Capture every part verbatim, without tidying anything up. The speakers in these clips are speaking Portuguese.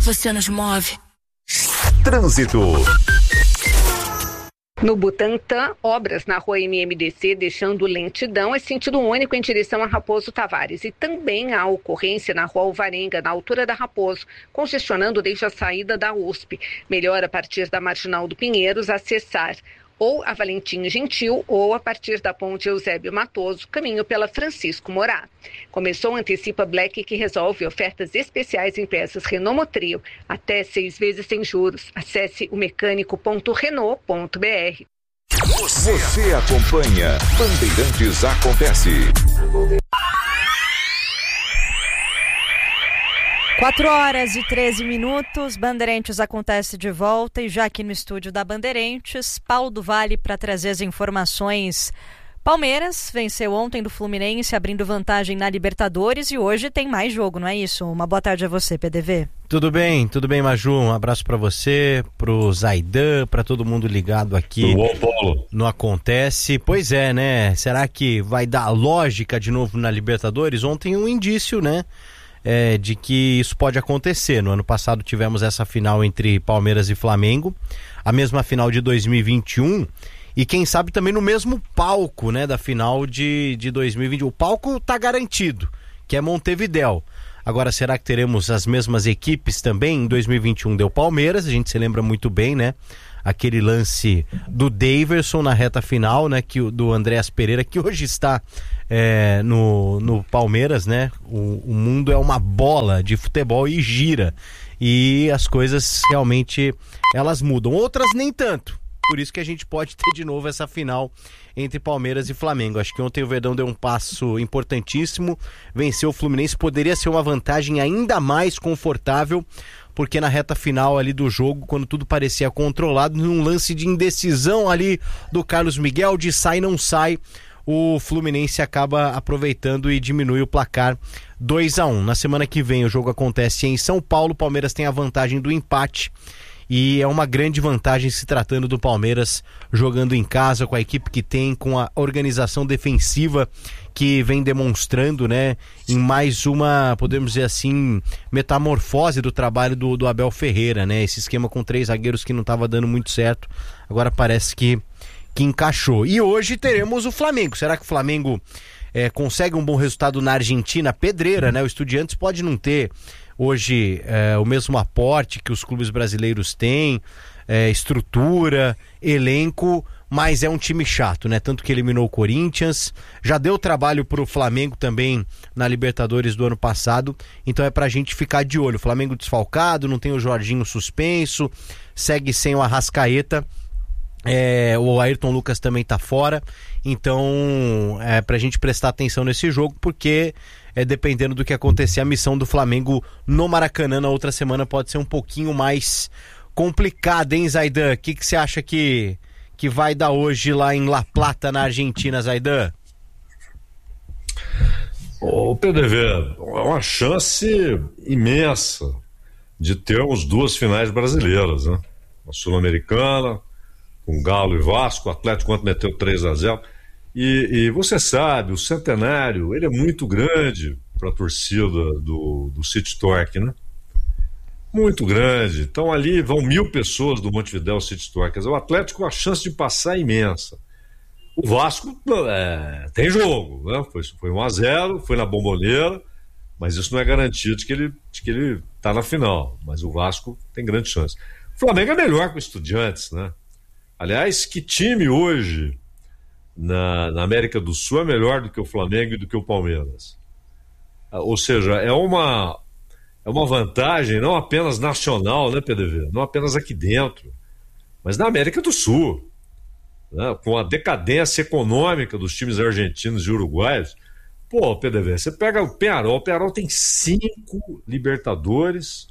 você nos move. Trânsito. No Butantã, obras na rua M M D C deixando lentidão, é sentido único em direção a Raposo Tavares. E também há ocorrência na rua Alvarenga, na altura da Raposo, congestionando desde a saída da U S P. Melhor a partir da Marginal do Pinheiros acessar ou a Valentim Gentil ou a partir da ponte Eusébio Matoso, caminho pela Francisco Morá. Começou o Antecipa Black, que resolve ofertas especiais em peças Renault Motrio, até seis vezes sem juros. Acesse o mecânico ponto renault ponto b r. Você, Você acompanha Bandeirantes Acontece. quatro horas e treze minutos, Bandeirantes Acontece de volta e já aqui no estúdio da Bandeirantes, Paulo do Vale para trazer as informações. Palmeiras venceu ontem do Fluminense, abrindo vantagem na Libertadores, e hoje tem mais jogo, não é isso? Uma boa tarde a você, P D V. Tudo bem, tudo bem, Maju, um abraço para você, pro Zaidan, para todo mundo ligado aqui Paulo. no Acontece. Pois é, né, será que vai dar lógica de novo na Libertadores? Ontem um indício, né? É, de que isso pode acontecer. No ano passado tivemos essa final entre Palmeiras e Flamengo, a mesma final de dois mil e vinte e um, e quem sabe também no mesmo palco, né, da final de, de dois mil e vinte. O palco tá garantido, que é Montevidéu. Agora, será que teremos as mesmas equipes também? Em dois mil e vinte e um deu Palmeiras, a gente se lembra muito bem, né? Aquele lance do Daverson na reta final, né? Que, do Andréas Pereira, que hoje está é, no, no Palmeiras, né? O, o mundo é uma bola de futebol e gira. E as coisas realmente, elas mudam. Outras nem tanto. Por isso que a gente pode ter de novo essa final entre Palmeiras e Flamengo. Acho que ontem o Verdão deu um passo importantíssimo, venceu o Fluminense, poderia ser uma vantagem ainda mais confortável, porque na reta final ali do jogo, quando tudo parecia controlado, num lance de indecisão ali do Carlos Miguel, de sai não sai, o Fluminense acaba aproveitando e diminui o placar dois a um. Na semana que vem o jogo acontece em São Paulo, o Palmeiras tem a vantagem do empate, e é uma grande vantagem se tratando do Palmeiras jogando em casa, com a equipe que tem, com a organização defensiva que vem demonstrando, né, em mais uma, podemos dizer assim, metamorfose do trabalho do, do Abel Ferreira, né, esse esquema com três zagueiros que não estava dando muito certo, agora parece que, que encaixou. E hoje teremos o Flamengo. Será que o Flamengo é, consegue um bom resultado na Argentina? Pedreira, né, o Estudiantes pode não ter hoje é, o mesmo aporte que os clubes brasileiros têm, é, estrutura, elenco, mas é um time chato, né? Tanto que eliminou o Corinthians, já deu trabalho pro Flamengo também na Libertadores do ano passado, então é pra gente ficar de olho. O Flamengo desfalcado, não tem o Jorginho suspenso, segue sem o Arrascaeta, é, o Ayrton Lucas também tá fora, então é pra gente prestar atenção nesse jogo, porque é, dependendo do que acontecer, a missão do Flamengo no Maracanã na outra semana pode ser um pouquinho mais complicada, hein, Zaidan? O que que você acha que, que vai dar hoje lá em La Plata, na Argentina, Zaidan? Ô, P D V, é uma chance imensa de termos duas finais brasileiras, né? A Sul-Americana, com Galo e Vasco, o Atlético ontem meteu três a zero. E, e você sabe, o centenário, ele é muito grande para a torcida do, do City Torque, né? Muito grande. Então ali vão mil pessoas do Montevidéu City Torque. Quer dizer, o Atlético, a chance de passar é imensa. O Vasco é, tem jogo, né? Foi, foi um a zero, foi na Bombonera, mas isso não é garantia de que ele de que ele tá na final. Mas o Vasco tem grande chance. O Flamengo é melhor que o Estudiantes, né? Aliás, que time hoje Na, na América do Sul é melhor do que o Flamengo e do que o Palmeiras? Ou seja, é uma, é uma vantagem não apenas nacional, né, P D V? Não apenas aqui dentro, mas na América do Sul, né? Com a decadência econômica dos times argentinos e uruguaios. Pô, P D V, você pega o Peñarol, o Peñarol tem cinco Libertadores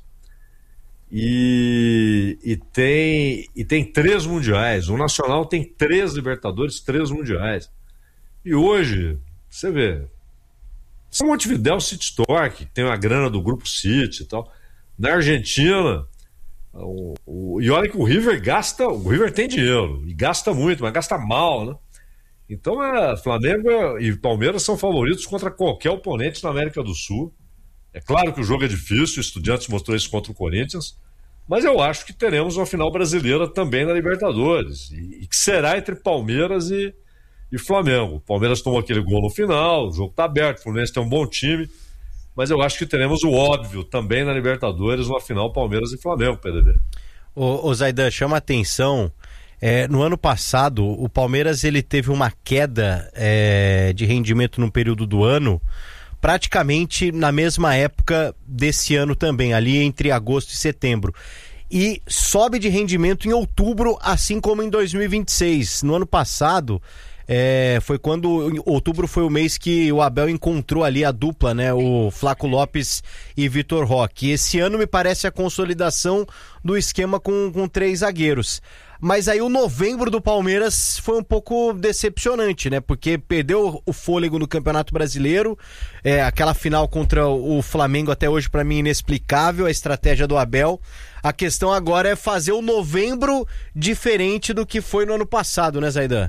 E, e, tem, e tem três mundiais. O Nacional tem três Libertadores, três mundiais. E hoje, você vê, o Montevidéu City Torque, tem a grana do Grupo City e tal. Na Argentina, o, o, e olha que o River gasta, o River tem dinheiro, e gasta muito, mas gasta mal, né? Então, é, Flamengo e Palmeiras são favoritos contra qualquer oponente na América do Sul. É claro que o jogo é difícil, o Estudiantes mostrou isso contra o Corinthians, mas eu acho que teremos uma final brasileira também na Libertadores, e, e que será entre Palmeiras e, e Flamengo. O Palmeiras tomou aquele gol no final, o jogo está aberto, o Fluminense tem um bom time, mas eu acho que teremos o óbvio também na Libertadores, uma final Palmeiras e Flamengo, P D V. Ô, ô Zaidan, chama a atenção, é, no ano passado o Palmeiras ele teve uma queda é, de rendimento no período do ano, praticamente na mesma época desse ano também, ali entre agosto e setembro. E sobe de rendimento em outubro, assim como em dois mil e vinte e seis. No ano passado, é, foi quando, outubro foi o mês que o Abel encontrou ali a dupla, né? O Flaco Lopes e Vitor Roque. E esse ano me parece a consolidação do esquema com, com três zagueiros. Mas aí o novembro do Palmeiras foi um pouco decepcionante, né? Porque perdeu o fôlego no Campeonato Brasileiro, é, aquela final contra o Flamengo até hoje para mim inexplicável, a estratégia do Abel. A questão agora é fazer o novembro diferente do que foi no ano passado, né, Zaidan?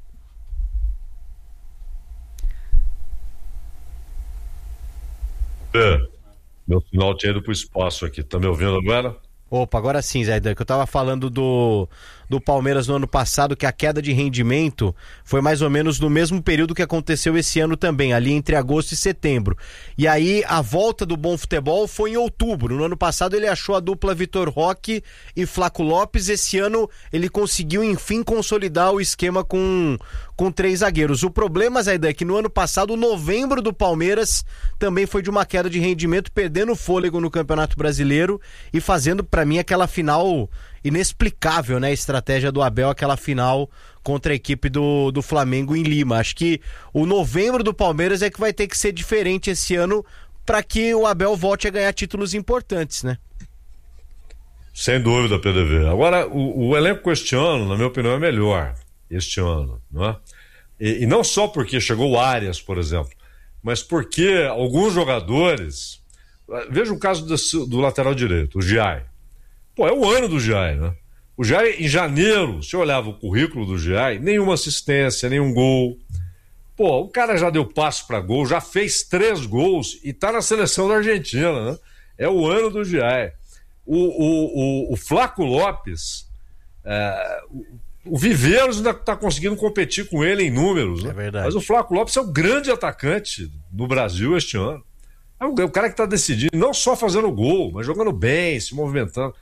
É, meu sinal tinha ido pro espaço aqui, tá me ouvindo agora? Opa, agora sim, Zaidan, que eu tava falando do, do Palmeiras no ano passado, que a queda de rendimento foi mais ou menos no mesmo período que aconteceu esse ano também, ali entre agosto e setembro. E aí a volta do bom futebol foi em outubro. No ano passado ele achou a dupla Vitor Roque e Flaco Lopes. Esse ano ele conseguiu enfim consolidar o esquema com, com três zagueiros. O problema, Zaidan, é que no ano passado o novembro do Palmeiras também foi de uma queda de rendimento, perdendo fôlego no Campeonato Brasileiro e fazendo para mim aquela final inexplicável, né? A estratégia do Abel, aquela final contra a equipe do, do Flamengo em Lima. Acho que o novembro do Palmeiras é que vai ter que ser diferente esse ano para que o Abel volte a ganhar títulos importantes, né? Sem dúvida, P D V. Agora, o, o elenco este ano, na minha opinião, é melhor este ano, não é? E, e não só porque chegou o Arias, por exemplo, mas porque alguns jogadores... Veja o caso do, do lateral direito, o Giai. Pô, é o ano do Giai, né? O Giai, em janeiro, se eu olhava o currículo do Giai, nenhuma assistência, nenhum gol. Pô, o cara já deu passo para gol, já fez três gols e tá na seleção da Argentina, né? É o ano do Giai. O, o, o, o Flaco Lopes, é, o, o Viveiros ainda tá conseguindo competir com ele em números, né? É verdade. Mas o Flaco Lopes é o grande atacante no Brasil este ano. É o cara que está decidindo, não só fazendo gol, mas jogando bem, se movimentando.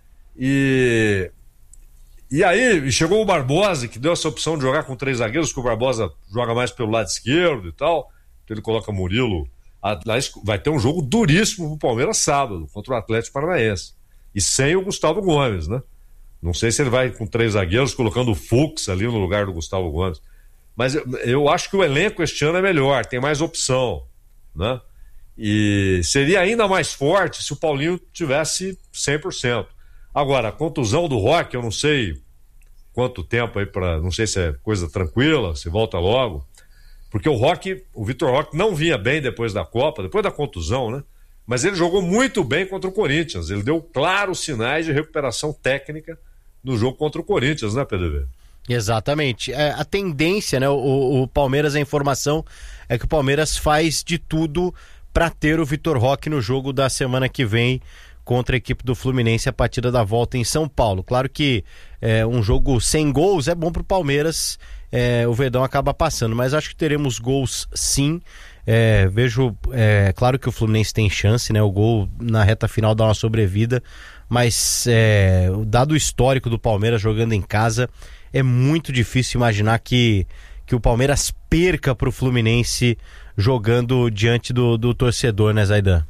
E, e aí chegou o Barbosa, que deu essa opção de jogar com três zagueiros, que o Barbosa joga mais pelo lado esquerdo e tal. Então ele coloca Murilo. Vai ter um jogo duríssimo pro Palmeiras sábado, contra o Atlético Paranaense. E sem o Gustavo Gomes, né? Não sei se ele vai com três zagueiros, colocando o Fux ali no lugar do Gustavo Gomes. Mas eu, eu acho que o elenco este ano é melhor, tem mais opção, né? E seria ainda mais forte se o Paulinho tivesse cem por cento. Agora, a contusão do Roque, eu não sei quanto tempo aí para, não sei se é coisa tranquila, se volta logo, porque o Roque, o Vitor Roque não vinha bem depois da Copa, depois da contusão, né? Mas ele jogou muito bem contra o Corinthians, ele deu claros sinais de recuperação técnica no jogo contra o Corinthians, né, P D V? Exatamente. É, a tendência, né, o, o Palmeiras, a informação é que o Palmeiras faz de tudo para ter o Vitor Roque no jogo da semana que vem contra a equipe do Fluminense, a partida da volta em São Paulo. Claro que é, um jogo sem gols é bom pro Palmeiras, é, o Verdão acaba passando, mas acho que teremos gols sim. É, vejo, é, claro que o Fluminense tem chance, né? O gol na reta final dá uma sobrevida, mas é, dado o histórico do Palmeiras jogando em casa, é muito difícil imaginar que, que o Palmeiras perca pro Fluminense jogando diante do, do torcedor, né, Zaidan?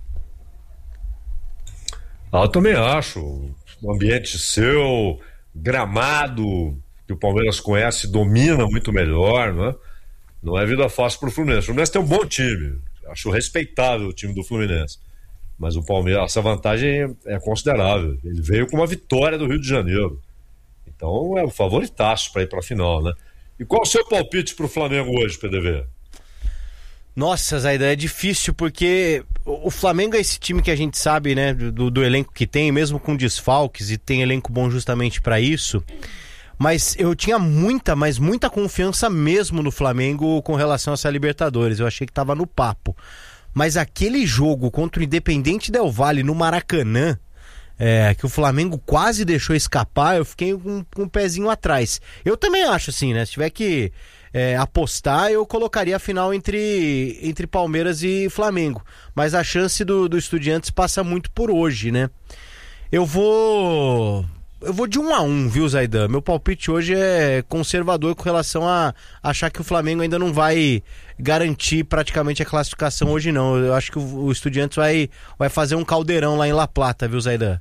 Ah, eu também acho. O ambiente seu, gramado, que o Palmeiras conhece, domina muito melhor, não é? Não é vida fácil pro Fluminense. O Fluminense tem um bom time. Acho respeitável o time do Fluminense. Mas o Palmeiras, essa vantagem é considerável. Ele veio com uma vitória do Rio de Janeiro. Então é o favoritaço para ir para a final, né? E qual o seu palpite pro Flamengo hoje, P D V? Nossa, Zaidan, é difícil porque o Flamengo é esse time que a gente sabe, né, do, do elenco que tem, mesmo com desfalques, e tem elenco bom justamente para isso. Mas eu tinha muita, mas muita confiança mesmo no Flamengo com relação a essa Libertadores. Eu achei que tava no papo. mas aquele jogo contra o Independente Del Valle no Maracanã, é, que o Flamengo quase deixou escapar, eu fiquei com, com um pezinho atrás. Eu também acho assim, né? Se tiver que é, apostar, eu colocaria a final entre, entre Palmeiras e Flamengo. Mas a chance do, do Estudiantes passa muito por hoje, né? Eu vou... Eu vou de um a um, viu, Zaidan? Meu palpite hoje é conservador com relação a achar que o Flamengo ainda não vai garantir praticamente a classificação hoje, não. Eu acho que o, o Estudiantes vai, vai fazer um caldeirão lá em La Plata, viu, Zaidan?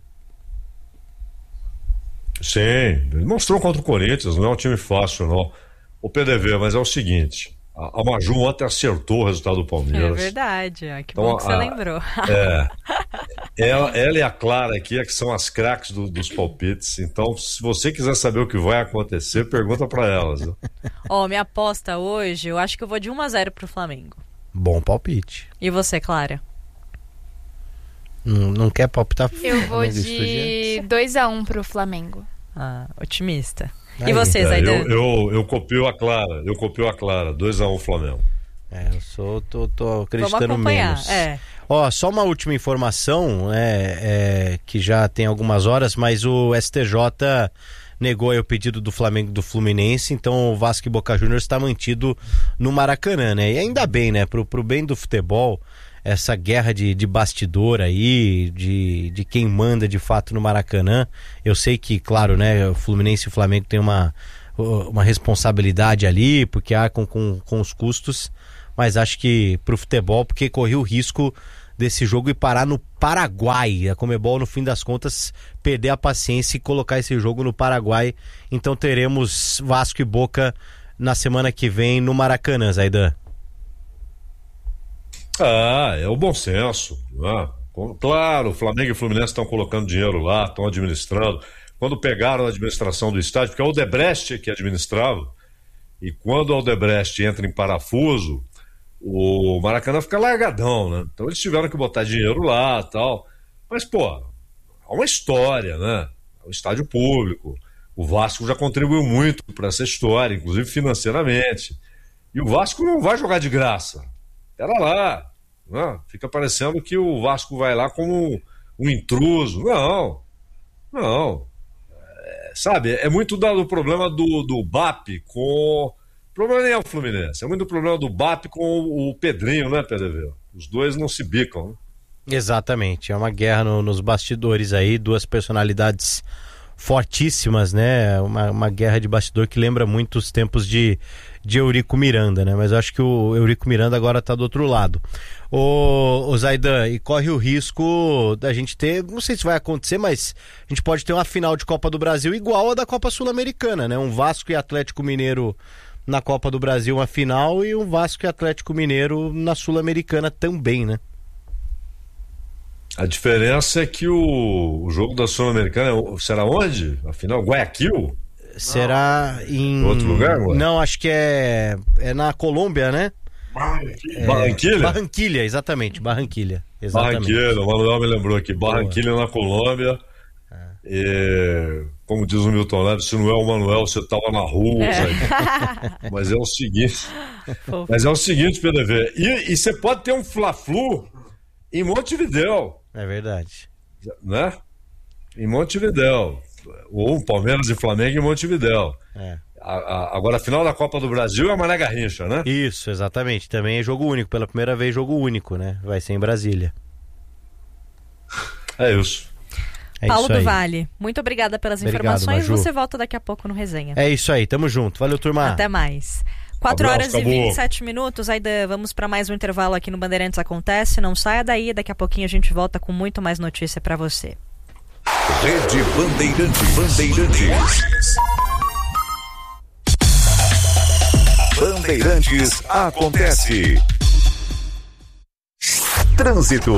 Sim, ele mostrou contra o Corinthians, não é um time fácil, não. O P D V, mas é o seguinte, a, a Maju ontem acertou o resultado do Palmeiras. É verdade, ó, que então, bom que a, você lembrou. É, ela, ela e a Clara aqui é que são as craques do, dos palpites, então se você quiser saber o que vai acontecer, pergunta pra elas. Né? Ó, minha aposta hoje, eu acho que eu vou de um a zero pro Flamengo. Bom palpite. E você, Clara? Não, não quer palpitar? Eu vou de dois a um pro Flamengo. Ah, otimista. Aí. E você, É, Zaidan? eu, eu, eu copio a Clara, eu copio a Clara, dois a um Flamengo. É, eu sou, tô, tô acreditando Vamos acompanhar, menos. é. Ó, só uma última informação, é, é, que já tem algumas horas, mas o S T J negou aí o pedido do Flamengo e do Fluminense, então o Vasco e Boca Juniors está mantido no Maracanã, né? E ainda bem, né? Pro, pro bem do futebol, essa guerra de, de bastidor aí, de, de quem manda de fato no Maracanã. Eu sei que, claro, né, o Fluminense e o Flamengo têm uma, uma responsabilidade ali, porque há com, com, com os custos, mas acho que pro futebol, porque correu o risco desse jogo ir parar no Paraguai. A Conmebol, no fim das contas, perder a paciência e colocar esse jogo no Paraguai. Então teremos Vasco e Boca na semana que vem no Maracanã, Zaidan. Ah, é o bom senso. Né? Claro, o Flamengo e o Fluminense estão colocando dinheiro lá, estão administrando. Quando pegaram a administração do estádio, porque é o Odebrecht que administrava, e quando o Odebrecht entra em parafuso, o Maracanã fica largadão, né? Então eles tiveram que botar dinheiro lá e tal. Mas, pô, há uma história, né? É um estádio público. O Vasco já contribuiu muito para essa história, inclusive financeiramente. E o Vasco não vai jogar de graça. Pera lá. Né? Fica parecendo que o Vasco vai lá como um intruso. Não. Não. É, sabe, é muito do problema do, do B A P com... O problema nem é o Fluminense, é muito o problema do B A P com o Pedrinho, né, P D V? Os dois não se bicam, né? Exatamente, é uma guerra no, nos bastidores aí, duas personalidades fortíssimas, né? Uma, uma guerra de bastidor que lembra muito os tempos de, de Eurico Miranda, né? Mas eu acho que o Eurico Miranda agora tá do outro lado. Ô, ô Zaidan, e corre o risco da gente ter, não sei se vai acontecer, mas a gente pode ter uma final de Copa do Brasil igual a da Copa Sul-Americana, né? Um Vasco e Atlético Mineiro na Copa do Brasil, uma final, e um Vasco e Atlético Mineiro na Sul-Americana também, né? A diferença é que o, o jogo da Sul-Americana será onde? Afinal, Guayaquil? Será em... Outro lugar, ué? Não, acho que é, é na Colômbia, né? É... Barranquilha? Barranquilha, exatamente, Barranquilha. Exatamente. Barranquilha, o Manuel me lembrou aqui. Barranquilha Boa. Na Colômbia. É. E, como diz o Milton Neves, se não é o Manuel, você tava na rua. É. Mas é o seguinte. Mas é o seguinte, P D V. E, e você pode ter um Fla-Flu em Montevidéu. É verdade. Né? Em Montevidéu. Ou Palmeiras e Flamengo em Montevidéu. É. A, a, agora a final da Copa do Brasil é a Mané Garrincha, né? Isso, exatamente. Também é jogo único. Pela primeira vez, jogo único, né? Vai ser em Brasília. É isso. É Paulo isso do aí. Vale, muito obrigada pelas Obrigado, informações. Maju. Você volta daqui a pouco no Resenha. É isso aí, tamo junto. Valeu, turma. Até mais. quatro Abraço, horas e acabou. vinte e sete minutos. Ainda vamos para mais um intervalo aqui no Bandeirantes Acontece. Não saia daí, daqui a pouquinho a gente volta com muito mais notícia para você. Rede Bandeirantes. Bandeirantes. Bandeirantes Acontece. Trânsito.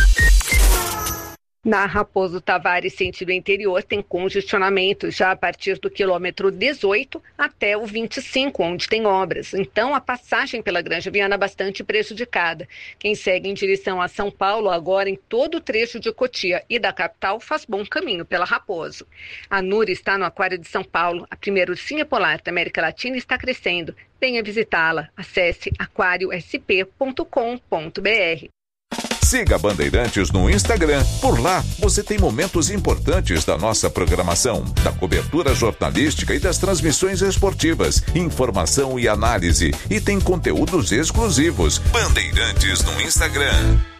Na Raposo Tavares, sentido interior, tem congestionamento já a partir do quilômetro dezoito até o vinte e cinco, onde tem obras. Então, a passagem pela Granja Viana é bastante prejudicada. Quem segue em direção a São Paulo, agora em todo o trecho de Cotia e da capital, faz bom caminho pela Raposo. A Nura está no Aquário de São Paulo. A primeira ursinha polar da América Latina está crescendo. Venha visitá-la. Acesse aquário s p ponto com ponto b r. Siga a Bandeirantes no Instagram. Por lá, você tem momentos importantes da nossa programação, da cobertura jornalística e das transmissões esportivas, informação e análise. E tem conteúdos exclusivos. Bandeirantes no Instagram.